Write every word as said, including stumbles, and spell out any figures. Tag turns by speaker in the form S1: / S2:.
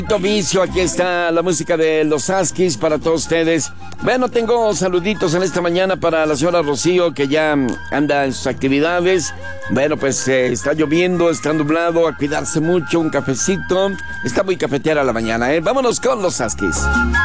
S1: Vicio, aquí está la música de los Huskies para todos ustedes. Bueno, tengo saluditos en esta mañana para la señora Rocío, que ya anda en sus actividades. Bueno, pues eh, está lloviendo, está nublado, a cuidarse mucho, un cafecito. Está muy cafetera la mañana, ¿eh? Vámonos con los Huskies.